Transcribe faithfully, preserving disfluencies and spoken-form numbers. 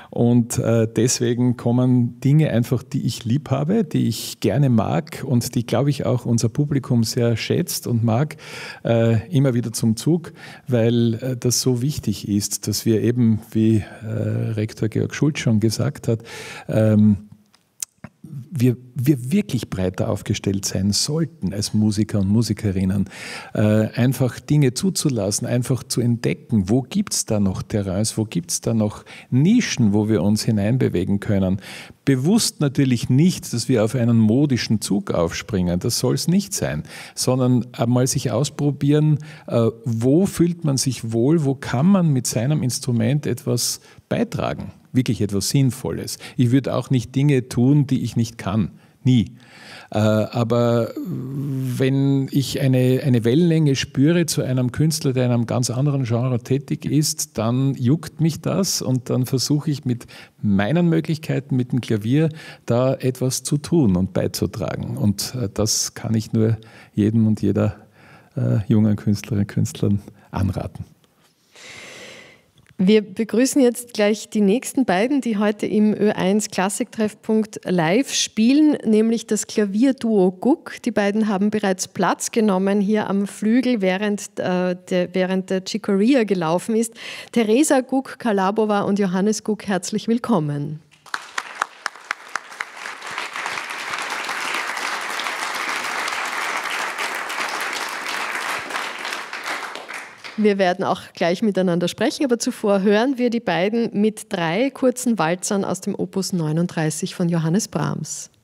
Und äh, deswegen kommen Dinge einfach, die ich lieb habe, die ich gerne mag und die, glaube ich, auch unser Publikum sehr schätzt und mag, äh, immer wieder zum Zug, weil äh, das so wichtig ist, dass wir eben, wie äh, Rektor Georg Schulz schon gesagt hat, ähm, Wir, wir wirklich breiter aufgestellt sein sollten als Musiker und Musikerinnen, äh, einfach Dinge zuzulassen, einfach zu entdecken, wo gibt es da noch Terrains, wo gibt es da noch Nischen, wo wir uns hineinbewegen können. Bewusst natürlich nicht, dass wir auf einen modischen Zug aufspringen, das soll es nicht sein, sondern einmal sich ausprobieren, äh, wo fühlt man sich wohl, wo kann man mit seinem Instrument etwas beitragen. Wirklich etwas Sinnvolles. Ich würde auch nicht Dinge tun, die ich nicht kann. Nie. Aber wenn ich eine, eine Wellenlänge spüre zu einem Künstler, der in einem ganz anderen Genre tätig ist, dann juckt mich das und dann versuche ich mit meinen Möglichkeiten, mit dem Klavier, da etwas zu tun und beizutragen. Und das kann ich nur jedem und jeder äh, jungen Künstlerin und Künstlern anraten. Wir begrüßen jetzt gleich die nächsten beiden, die heute im Ö eins Klassiktreffpunkt live spielen, nämlich das Klavierduo Guk. Die beiden haben bereits Platz genommen hier am Flügel, während, äh, der, während der Chicoria gelaufen ist. Teresa Guk-Kalabova und Johannes Guk, herzlich willkommen. Wir werden auch gleich miteinander sprechen, aber zuvor hören wir die beiden mit drei kurzen Walzern aus dem Opus neununddreißig von Johannes Brahms.